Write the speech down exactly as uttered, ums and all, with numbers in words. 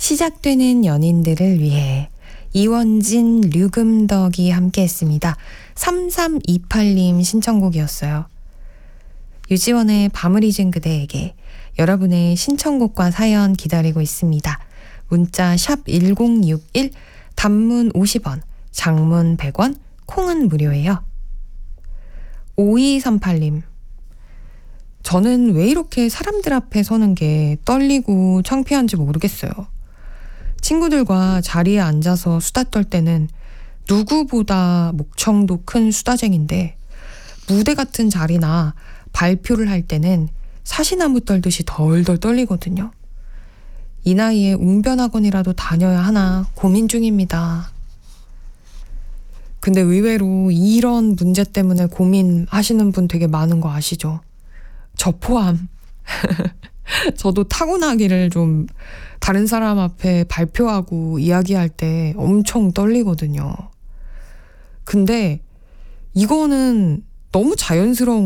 시작되는 연인들을 위해 이원진, 류금덕이 함께했습니다. 삼삼이팔 님 신청곡이었어요. 유지원의 밤을 잊은 그대에게 여러분의 신청곡과 사연 기다리고 있습니다. 문자 샵 일공육일, 단문 오십 원, 장문 백 원, 콩은 무료예요. 오이삼팔 님, 저는 왜 이렇게 사람들 앞에 서는 게 떨리고 창피한지 모르겠어요. 친구들과 자리에 앉아서 수다 떨 때는 누구보다 목청도 큰 수다쟁인데 무대 같은 자리나 발표를 할 때는 사시나무 떨듯이 덜덜 떨리거든요. 이 나이에 웅변학원이라도 다녀야 하나 고민 중입니다. 근데 의외로 이런 문제 때문에 고민하시는 분 되게 많은 거 아시죠? 저 포함. 저도 타고나기를 좀 다른 사람 앞에 발표하고 이야기할 때 엄청 떨리거든요. 근데 이거는 너무 자연스러운